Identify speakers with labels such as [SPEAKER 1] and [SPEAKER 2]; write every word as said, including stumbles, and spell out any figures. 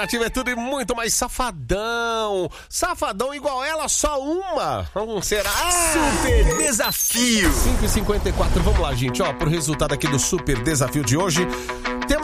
[SPEAKER 1] Nativa é tudo e muito mais safadão. Safadão igual ela, só uma. Hum, será?
[SPEAKER 2] Super Desafio.
[SPEAKER 1] cinco e cinquenta e quatro, vamos lá, gente. Ó, pro resultado aqui do Super Desafio de hoje.